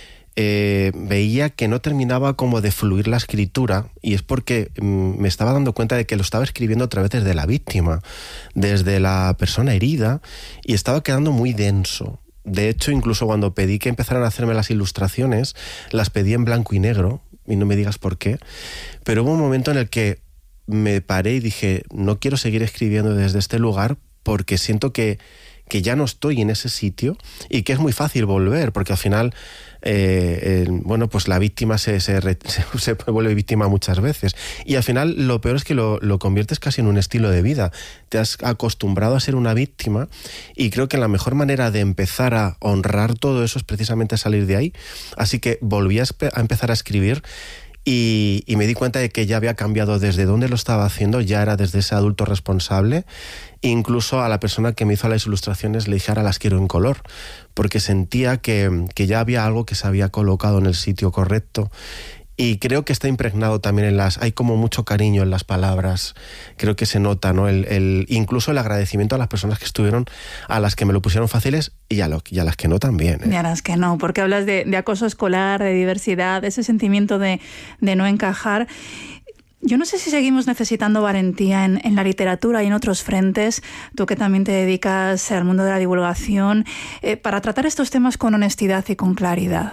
[SPEAKER 6] eh, veía que no terminaba como de fluir la escritura, y es porque mm, me estaba dando cuenta de que lo estaba escribiendo otra vez desde la víctima, desde la persona herida, y estaba quedando muy denso. De hecho, incluso cuando pedí que empezaran a hacerme las ilustraciones, las pedí en blanco y negro, y no me digas por qué, pero hubo un momento en el que me paré y dije, no quiero seguir escribiendo desde este lugar, porque siento que, que ya no estoy en ese sitio y que es muy fácil volver, porque al final, eh, eh, bueno, pues la víctima se, se, se, se vuelve víctima muchas veces. Y al final lo peor es que lo, lo conviertes casi en un estilo de vida. Te has acostumbrado a ser una víctima, y creo que la mejor manera de empezar a honrar todo eso es precisamente salir de ahí. Así que volví a, a empezar a escribir. Y, y me di cuenta de que ya había cambiado desde donde lo estaba haciendo, ya era desde ese adulto responsable. Incluso a la persona que me hizo las ilustraciones le dije, ahora las quiero en color, porque sentía que, que ya había algo que se había colocado en el sitio correcto. Y creo que está impregnado también en las... Hay como mucho cariño en las palabras. Creo que se nota, ¿no? El, el, incluso el agradecimiento a las personas que estuvieron, a las que me lo pusieron fáciles y a, lo, y a las que no también, ¿eh?
[SPEAKER 26] Y a las que no, porque hablas de, de acoso escolar, de diversidad, de ese sentimiento de, de no encajar. Yo no sé si seguimos necesitando valentía en, en la literatura y en otros frentes, tú que también te dedicas al mundo de la divulgación, eh, para tratar estos temas con honestidad y con claridad.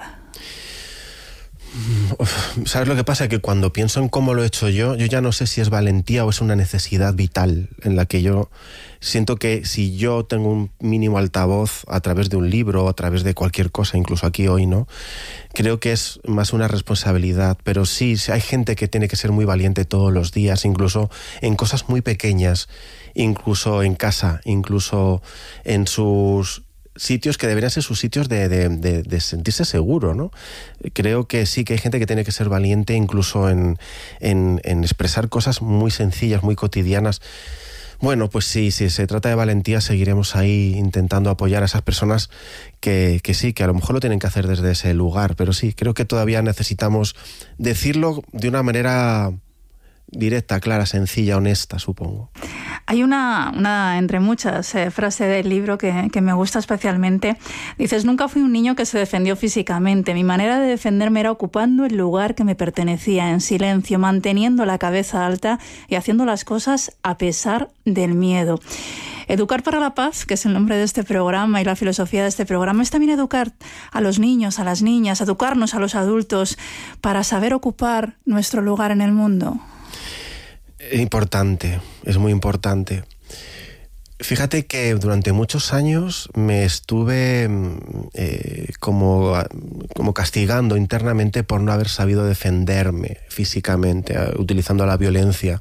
[SPEAKER 6] ¿Sabes lo que pasa? Que cuando pienso en cómo lo he hecho yo, yo ya no sé si es valentía o es una necesidad vital en la que yo siento que si yo tengo un mínimo altavoz a través de un libro o a través de cualquier cosa, incluso aquí hoy, ¿no? Creo que es más una responsabilidad, pero sí, hay gente que tiene que ser muy valiente todos los días, incluso en cosas muy pequeñas, incluso en casa, incluso en sus... sitios que deberían ser sus sitios de, de, de, de sentirse seguro, ¿no? Creo que sí que hay gente que tiene que ser valiente incluso en, en, en expresar cosas muy sencillas, muy cotidianas. Bueno, pues sí, si se trata de valentía, seguiremos ahí intentando apoyar a esas personas que, que sí, que a lo mejor lo tienen que hacer desde ese lugar, pero sí, creo que todavía necesitamos decirlo de una manera directa, clara, sencilla, honesta, supongo.
[SPEAKER 26] Hay una, una entre muchas, eh, frase del libro que, que me gusta especialmente. Dices, nunca fui un niño que se defendió físicamente. Mi manera de defenderme era ocupando el lugar que me pertenecía, en silencio, manteniendo la cabeza alta y haciendo las cosas a pesar del miedo. Educar para la paz, que es el nombre de este programa y la filosofía de este programa, es también educar a los niños, a las niñas, educarnos a los adultos para saber ocupar nuestro lugar en el mundo.
[SPEAKER 6] Importante, es muy importante. Fíjate que durante muchos años me estuve eh, como, como castigando internamente por no haber sabido defenderme físicamente, utilizando la violencia.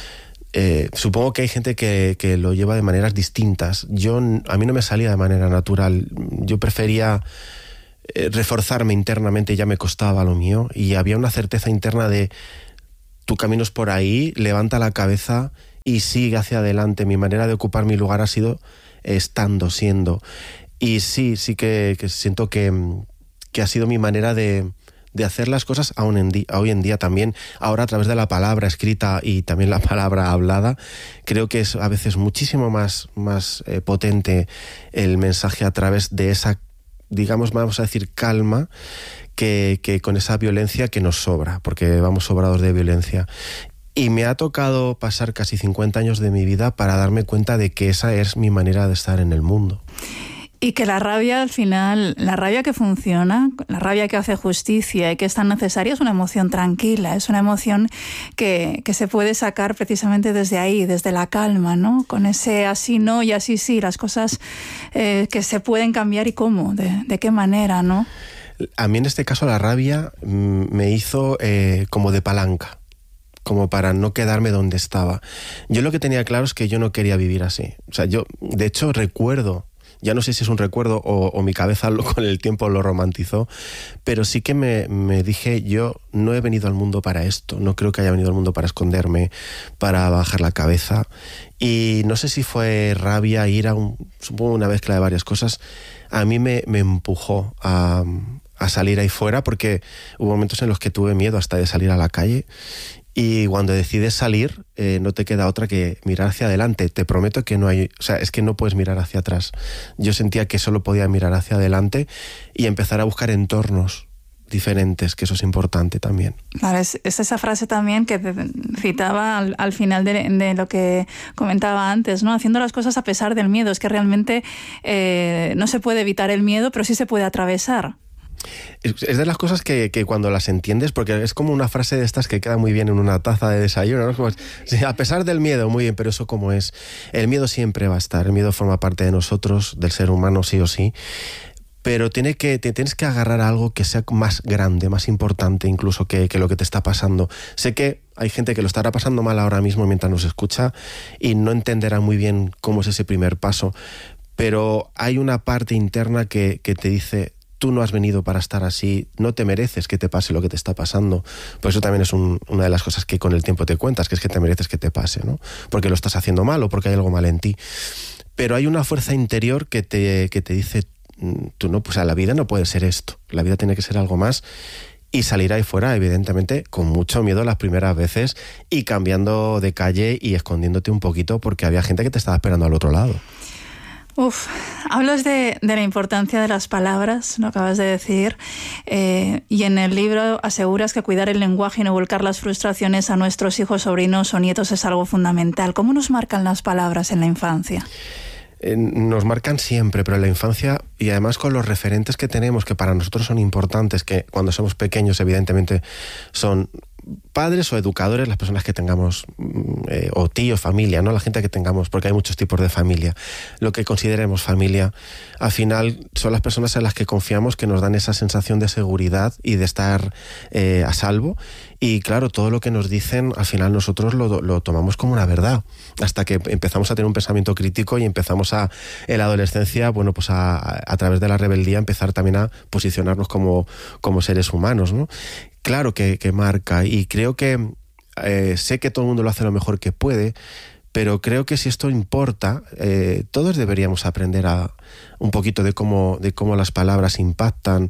[SPEAKER 6] Eh, supongo que hay gente que, que lo lleva de maneras distintas. Yo, a mí no me salía de manera natural. Yo prefería eh, reforzarme internamente, ya me costaba lo mío, y había una certeza interna de tu camino es por ahí, levanta la cabeza y sigue hacia adelante. Mi manera de ocupar mi lugar ha sido estando, siendo. Y sí, sí que, que siento que, que ha sido mi manera de... de hacer las cosas aún en día, hoy en día también, ahora a través de la palabra escrita y también la palabra hablada. Creo que es a veces muchísimo más, más eh, potente el mensaje a través de esa, digamos, vamos a decir, calma, que, que con esa violencia que nos sobra, porque vamos sobrados de violencia. Y me ha tocado pasar casi cincuenta años de mi vida para darme cuenta de que esa es mi manera de estar en el mundo.
[SPEAKER 26] Y que la rabia, al final, la rabia que funciona, la rabia que hace justicia y que es tan necesaria, es una emoción tranquila, es una emoción que, que se puede sacar precisamente desde ahí, desde la calma, ¿no? Con ese así no y así sí, las cosas eh, que se pueden cambiar y cómo, de, de qué manera, ¿no?
[SPEAKER 6] A mí en este caso la rabia mmm, me hizo eh, como de palanca, como para no quedarme donde estaba. Yo lo que tenía claro es que yo no quería vivir así. O sea, yo, de hecho, recuerdo... Ya no sé si es un recuerdo o, o mi cabeza lo, con el tiempo lo romantizó, pero sí que me, me dije, yo no he venido al mundo para esto, no creo que haya venido al mundo para esconderme, para bajar la cabeza. Y no sé si fue rabia, ira, un, supongo una mezcla de varias cosas. A mí me, me empujó a, a salir ahí fuera, porque hubo momentos en los que tuve miedo hasta de salir a la calle. Y cuando decides salir, eh, no te queda otra que mirar hacia adelante. Te prometo que no hay... O sea, es que no puedes mirar hacia atrás. Yo sentía que solo podía mirar hacia adelante y empezar a buscar entornos diferentes, que eso es importante también.
[SPEAKER 26] Claro, es, es esa frase también que citaba al, al final de, de lo que comentaba antes, ¿no? Haciendo las cosas a pesar del miedo. Es que realmente eh, no se puede evitar el miedo, pero sí se puede atravesar.
[SPEAKER 6] Es de las cosas que, que cuando las entiendes, porque es como una frase de estas que queda muy bien en una taza de desayuno, ¿no? Como, sí, a pesar del miedo, muy bien, pero eso como es. El miedo siempre va a estar, el miedo forma parte de nosotros, del ser humano sí o sí, pero tiene que, te tienes que agarrar a algo que sea más grande, más importante incluso que, que lo que te está pasando. Sé que hay gente que lo estará pasando mal ahora mismo mientras nos escucha y no entenderá muy bien cómo es ese primer paso, pero hay una parte interna que, que te dice... Tú no has venido para estar así, no te mereces que te pase lo que te está pasando. Por eso también es un, una de las cosas que con el tiempo te cuentas, que es que te mereces que te pase, ¿no? Porque lo estás haciendo mal o porque hay algo mal en ti. Pero hay una fuerza interior que te, que te dice, tú no, pues a la vida no puede ser esto, la vida tiene que ser algo más. Y salir ahí fuera, evidentemente, con mucho miedo las primeras veces y cambiando de calle y escondiéndote un poquito porque había gente que te estaba esperando al otro lado.
[SPEAKER 26] Uf, hablas de, de la importancia de las palabras, lo acabas de decir, eh, y en el libro aseguras que cuidar el lenguaje y no volcar las frustraciones a nuestros hijos, sobrinos o nietos es algo fundamental. ¿Cómo nos marcan las palabras en la infancia?
[SPEAKER 6] Eh, nos marcan siempre, pero en la infancia, y además con los referentes que tenemos, que para nosotros son importantes, que cuando somos pequeños evidentemente son... padres o educadores, las personas que tengamos, eh, o tíos, familia, ¿no? La gente que tengamos, porque hay muchos tipos de familia. Lo que consideremos familia, al final son las personas en las que confiamos, que nos dan esa sensación de seguridad y de estar eh, a salvo. Y claro, todo lo que nos dicen, al final nosotros lo, lo tomamos como una verdad, hasta que empezamos a tener un pensamiento crítico y empezamos a, en la adolescencia, bueno, pues a, a, a través de la rebeldía, empezar también a posicionarnos como, como seres humanos, ¿no? Claro que, que marca, y creo que eh, sé que todo el mundo lo hace lo mejor que puede, pero creo que si esto importa, eh, todos deberíamos aprender a un poquito de cómo, de cómo las palabras impactan.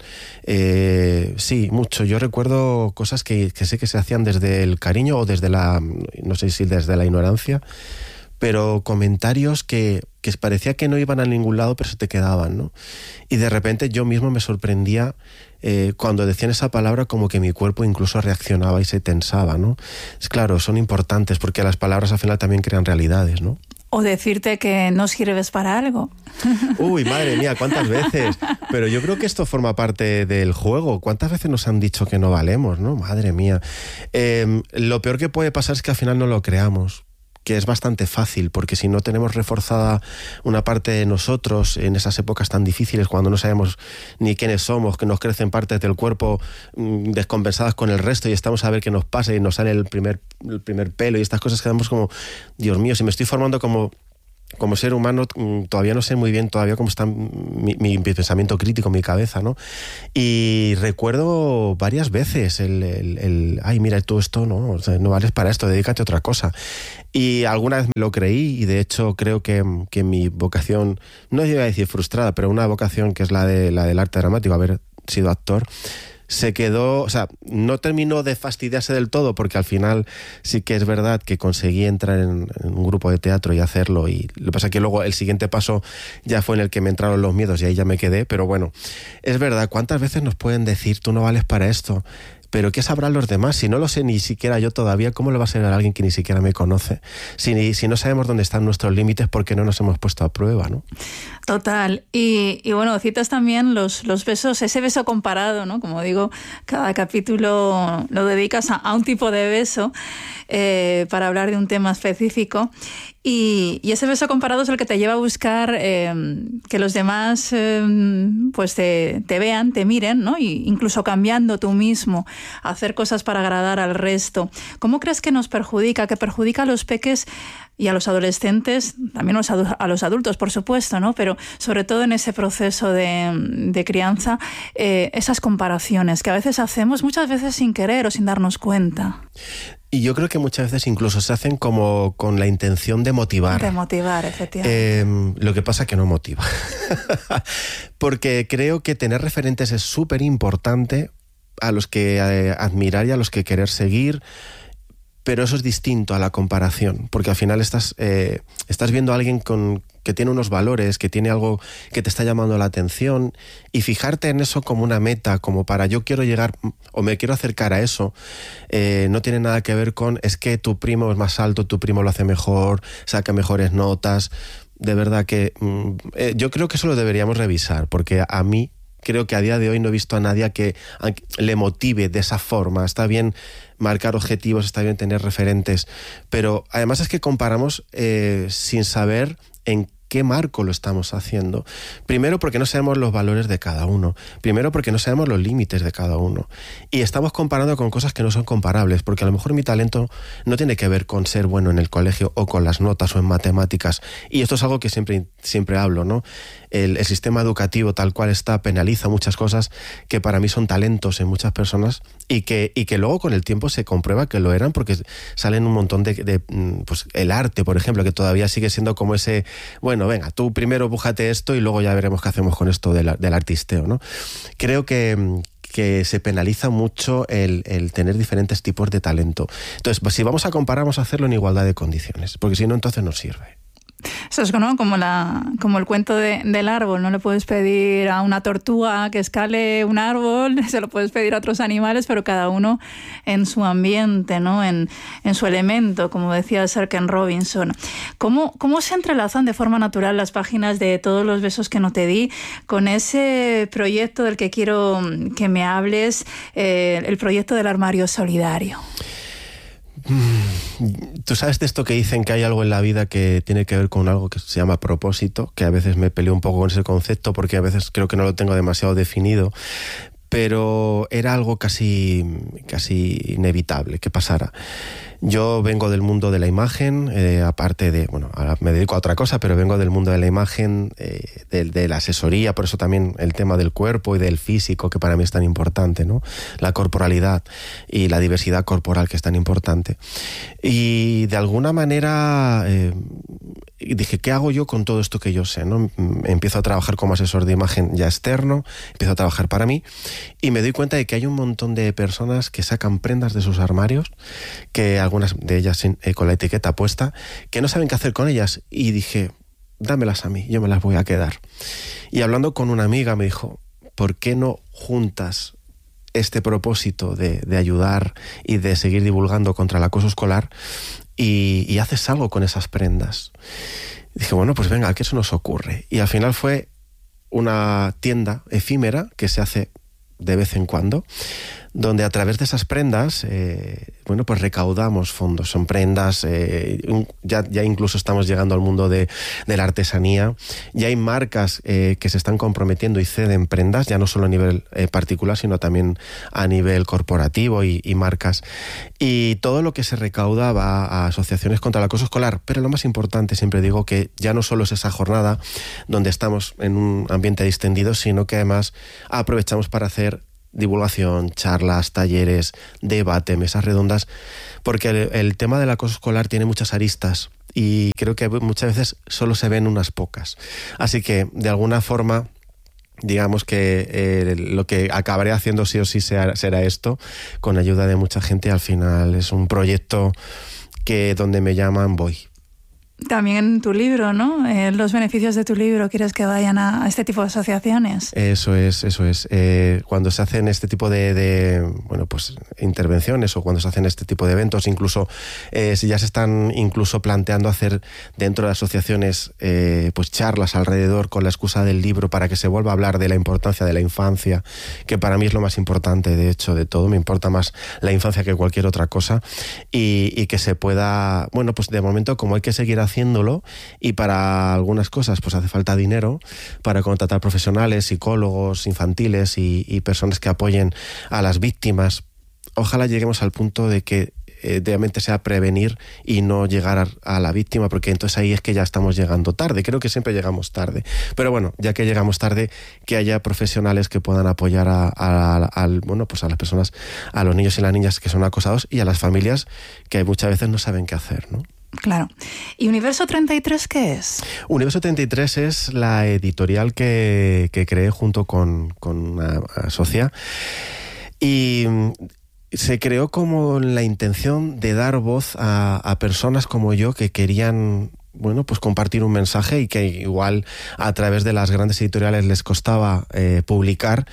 [SPEAKER 6] Eh, sí, mucho. Yo recuerdo cosas que, que sé que se hacían desde el cariño o desde la, no sé si desde la ignorancia, pero comentarios que, que parecía que no iban a ningún lado, pero se te quedaban, ¿no? Y de repente yo mismo me sorprendía eh, cuando decían esa palabra, como que mi cuerpo incluso reaccionaba y se tensaba, ¿no? Es claro, son importantes porque las palabras al final también crean realidades, ¿no?
[SPEAKER 26] O decirte que no sirves para algo.
[SPEAKER 6] Uy, madre mía, ¿cuántas veces? Pero yo creo que esto forma parte del juego. ¿Cuántas veces nos han dicho que no valemos, no? Madre mía. Eh, lo peor que puede pasar es que al final no lo creamos, que es bastante fácil, porque si no tenemos reforzada una parte de nosotros en esas épocas tan difíciles, cuando no sabemos ni quiénes somos, que nos crecen partes del cuerpo mmm, descompensadas con el resto y estamos a ver qué nos pasa y nos sale el primer, el primer pelo y estas cosas, quedamos como, Dios mío, si me estoy formando como... como ser humano, todavía no sé muy bien todavía cómo está mi, mi pensamiento crítico, mi cabeza, ¿no? Y recuerdo varias veces el, el, el ay, mira, tú esto no, o sea, no vales para esto, dedícate a otra cosa. Y alguna vez me lo creí y de hecho creo que, que mi vocación, no iba a decir frustrada, pero una vocación que es la, de, la del arte dramático, haber sido actor, se quedó, o sea, no terminó de fastidiarse del todo, porque al final sí que es verdad que conseguí entrar en, en un grupo de teatro y hacerlo, y lo que pasa es que luego el siguiente paso ya fue en el que me entraron los miedos y ahí ya me quedé, pero bueno, es verdad, ¿cuántas veces nos pueden decir tú no vales para esto? Pero ¿qué sabrán los demás? Si no lo sé ni siquiera yo todavía, ¿cómo le va a ser a alguien que ni siquiera me conoce? Si, si no sabemos dónde están nuestros límites, ¿por qué no nos hemos puesto a prueba, no?
[SPEAKER 26] Total. Y, y bueno, citas también los, los besos, ese beso comparado, ¿no? Como digo, cada capítulo lo dedicas a, a un tipo de beso eh, para hablar de un tema específico. Y, y ese beso comparado es el que te lleva a buscar eh, que los demás eh, pues te, te vean, te miren, ¿no? Y incluso cambiando tú mismo, hacer cosas para agradar al resto. ¿Cómo crees que nos perjudica, que perjudica a los peques y a los adolescentes, también a los adultos, por supuesto, ¿no? Pero sobre todo en ese proceso de, de crianza, eh, esas comparaciones que a veces hacemos, muchas veces sin querer o sin darnos cuenta?
[SPEAKER 6] Y yo creo que muchas veces incluso se hacen como con la intención de motivar.
[SPEAKER 26] De motivar, efectivamente.
[SPEAKER 6] Eh, lo que pasa es que no motiva. Porque creo que tener referentes es súper importante, a los que eh, admirar y a los que querer seguir, pero eso es distinto a la comparación, porque al final estás, eh, estás viendo a alguien con, que tiene unos valores, que tiene algo que te está llamando la atención, y fijarte en eso como una meta, como para yo quiero llegar o me quiero acercar a eso, eh, no tiene nada que ver con es que tu primo es más alto, tu primo lo hace mejor, saca mejores notas. De verdad que mm, eh, yo creo que eso lo deberíamos revisar, porque a mí creo que a día de hoy no he visto a nadie que le motive de esa forma. Está bien marcar objetivos, está bien tener referentes, pero además es que comparamos eh, sin saber en qué marco lo estamos haciendo. Primero porque no sabemos los valores de cada uno. Primero porque no sabemos los límites de cada uno. Y estamos comparando con cosas que no son comparables, porque a lo mejor mi talento no tiene que ver con ser bueno en el colegio o con las notas o en matemáticas. Y esto es algo que siempre, siempre hablo, ¿no? El, el sistema educativo tal cual está penaliza muchas cosas que para mí son talentos en muchas personas y que, y que luego con el tiempo se comprueba que lo eran, porque salen un montón de, de pues el arte, por ejemplo, que todavía sigue siendo como ese, bueno, venga, tú primero bújate esto y luego ya veremos qué hacemos con esto del, del artisteo, ¿no? Creo que que se penaliza mucho el, el tener diferentes tipos de talento. Entonces, pues, si vamos a comparar, vamos a hacerlo en igualdad de condiciones, porque si no, entonces no sirve.
[SPEAKER 26] Eso es, ¿no? como, la, como el cuento de, del árbol. No le puedes pedir a una tortuga que escale un árbol, se lo puedes pedir a otros animales, pero cada uno en su ambiente, ¿no? en, en su elemento, como decía Sir Ken Robinson. ¿Cómo, ¿Cómo se entrelazan de forma natural las páginas de Todos los besos que no te di con ese proyecto del que quiero que me hables, eh, el proyecto del armario solidario?
[SPEAKER 6] Tú sabes de esto que dicen que hay algo en la vida que tiene que ver con algo que se llama propósito, que a veces me peleo un poco con ese concepto porque a veces creo que no lo tengo demasiado definido, pero era algo casi, casi inevitable que pasara. Yo vengo del mundo de la imagen, eh, aparte de, bueno, ahora me dedico a otra cosa, pero vengo del mundo de la imagen, eh, de, de la asesoría, por eso también el tema del cuerpo y del físico, que para mí es tan importante, ¿no? La corporalidad y la diversidad corporal, que es tan importante. Y de alguna manera, eh, y dije, ¿qué hago yo con todo esto que yo sé, ¿no? Empiezo a trabajar como asesor de imagen ya externo, empiezo a trabajar para mí y me doy cuenta de que hay un montón de personas que sacan prendas de sus armarios, que algunas de ellas sin, eh, con la etiqueta puesta, que no saben qué hacer con ellas, y dije, dámelas a mí, yo me las voy a quedar. Y hablando con una amiga me dijo, ¿por qué no juntas este propósito de, de ayudar y de seguir divulgando contra el acoso escolar y, y haces algo con esas prendas? Y dije, bueno, pues venga, ¿qué se nos ocurre? Y al final fue una tienda efímera que se hace de vez en cuando, donde a través de esas prendas, eh, bueno, pues recaudamos fondos. Son prendas, eh, un, ya, ya incluso estamos llegando al mundo de, de la artesanía. Ya hay marcas eh, que se están comprometiendo y ceden prendas, ya no solo a nivel eh, particular, sino también a nivel corporativo y, y marcas. Y todo lo que se recauda va a asociaciones contra el acoso escolar. Pero lo más importante, siempre digo, que ya no solo es esa jornada donde estamos en un ambiente distendido, sino que además aprovechamos para hacer divulgación, charlas, talleres, debate, mesas redondas, porque el, el tema del acoso escolar tiene muchas aristas y creo que muchas veces solo se ven unas pocas. Así que, de alguna forma, digamos que eh, lo que acabaré haciendo sí o sí será, será esto, con ayuda de mucha gente. Al final es un proyecto que donde me llaman voy.
[SPEAKER 26] También tu libro, ¿no? Eh, los beneficios de tu libro, ¿quieres que vayan a, a este tipo de asociaciones?
[SPEAKER 6] Eso es, eso es. Eh, cuando se hacen este tipo de, de, bueno, pues intervenciones o cuando se hacen este tipo de eventos, incluso eh, si ya se están incluso planteando hacer dentro de asociaciones eh, pues charlas alrededor con la excusa del libro para que se vuelva a hablar de la importancia de la infancia, que para mí es lo más importante, de hecho, de todo. Me importa más la infancia que cualquier otra cosa y, y que se pueda, bueno, pues de momento como hay que seguir haciéndolo y para algunas cosas pues hace falta dinero para contratar profesionales, psicólogos infantiles y, y personas que apoyen a las víctimas. Ojalá lleguemos al punto de que eh, realmente sea prevenir y no llegar a, a la víctima, porque entonces ahí es que ya estamos llegando tarde. Creo que siempre llegamos tarde, pero bueno, ya que llegamos tarde, que haya profesionales que puedan apoyar a, a, a, a, bueno, pues a las personas, a los niños y las niñas que son acosados y a las familias que muchas veces no saben qué hacer, ¿no?
[SPEAKER 26] Claro. ¿Y Universo treinta y tres qué es?
[SPEAKER 6] Universo treinta y tres es la editorial que, que creé junto con, con una socia y se creó como la intención de dar voz a, a personas como yo que querían, bueno, pues compartir un mensaje y que igual a través de las grandes editoriales les costaba eh, publicar.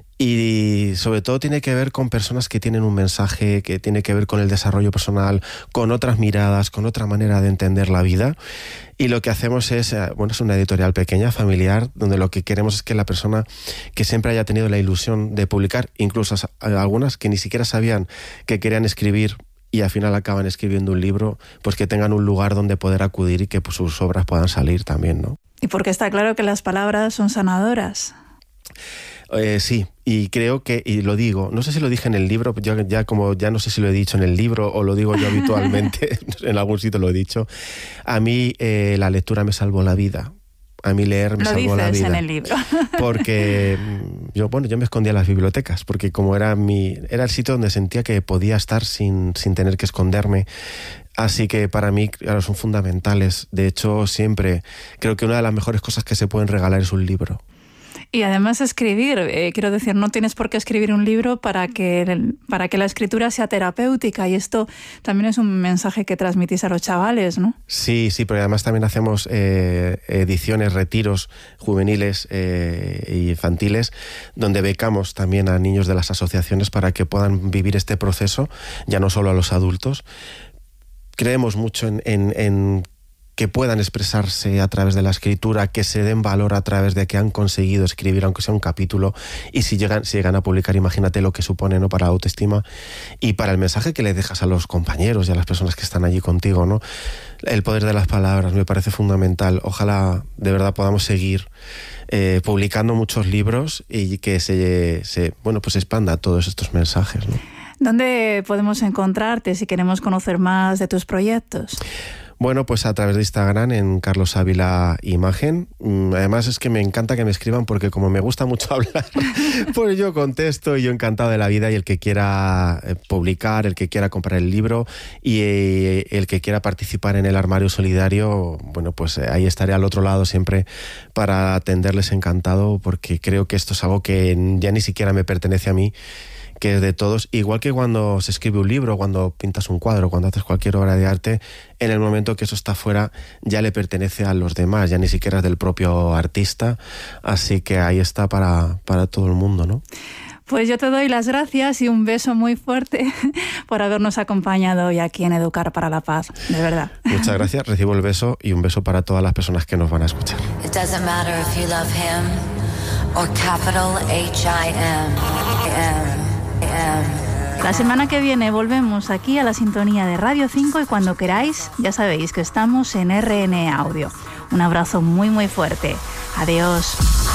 [SPEAKER 6] Y sobre todo tiene que ver con personas que tienen un mensaje, que tiene que ver con el desarrollo personal, con otras miradas, con otra manera de entender la vida. Y lo que hacemos es, bueno, es una editorial pequeña, familiar, donde lo que queremos es que la persona que siempre haya tenido la ilusión de publicar, incluso algunas que ni siquiera sabían que querían escribir y al final acaban escribiendo un libro, pues que tengan un lugar donde poder acudir y que pues, sus obras puedan salir también, ¿no?
[SPEAKER 26] Y porque está claro que las palabras son sanadoras.
[SPEAKER 6] Eh, sí, y creo que, y lo digo, no sé si lo dije en el libro, yo ya como ya no sé si lo he dicho en el libro o lo digo yo habitualmente, en algún sitio lo he dicho, a mí eh, la lectura me salvó la vida. A mí leer me
[SPEAKER 26] lo
[SPEAKER 6] salvó la vida.
[SPEAKER 26] Lo dices en el libro.
[SPEAKER 6] Porque yo, bueno, yo me escondía en las bibliotecas, porque como era mi, era el sitio donde sentía que podía estar sin, sin tener que esconderme. Así que para mí, claro, son fundamentales. De hecho, siempre creo que una de las mejores cosas que se pueden regalar es un libro.
[SPEAKER 26] Y además escribir, eh, quiero decir, no tienes por qué escribir un libro para que, para que la escritura sea terapéutica, y esto también es un mensaje que transmitís a los chavales, ¿no?
[SPEAKER 6] Sí, sí, pero además también hacemos eh, ediciones, retiros juveniles eh, e infantiles, donde becamos también a niños de las asociaciones para que puedan vivir este proceso, ya no solo a los adultos. Creemos mucho en, en, en que puedan expresarse a través de la escritura, que se den valor a través de que han conseguido escribir, aunque sea un capítulo, y si llegan, si llegan a publicar, imagínate lo que supone, ¿no?, para la autoestima y para el mensaje que le dejas a los compañeros y a las personas que están allí contigo, ¿no? El poder de las palabras me parece fundamental. Ojalá de verdad podamos seguir eh, publicando muchos libros y que se, se bueno, pues expanda todos estos mensajes, ¿no?
[SPEAKER 26] ¿Dónde podemos encontrarte si queremos conocer más de tus proyectos?
[SPEAKER 6] Bueno, pues a través de Instagram en Carlos Ávila Imagen. Además es que me encanta que me escriban porque como me gusta mucho hablar, pues yo contesto y yo encantado de la vida, y el que quiera publicar, el que quiera comprar el libro y el que quiera participar en el Armario Solidario, bueno, pues ahí estaré al otro lado siempre para atenderles encantado, porque creo que esto es algo que ya ni siquiera me pertenece a mí, que es de todos, igual que cuando se escribe un libro, cuando pintas un cuadro, cuando haces cualquier obra de arte, en el momento que eso está fuera ya le pertenece a los demás, ya ni siquiera es del propio artista, así que ahí está para, para todo el mundo, ¿no?
[SPEAKER 26] Pues yo te doy las gracias y un beso muy fuerte por habernos acompañado hoy aquí en Educar para la Paz, de verdad.
[SPEAKER 6] Muchas gracias, recibo el beso y un beso para todas las personas que nos van a escuchar.
[SPEAKER 7] It doesn't matter if you love him or capital H I M.
[SPEAKER 26] La semana que viene volvemos aquí a la sintonía de Radio cinco y cuando queráis ya sabéis que estamos en R N Audio. Un abrazo muy muy fuerte. Adiós.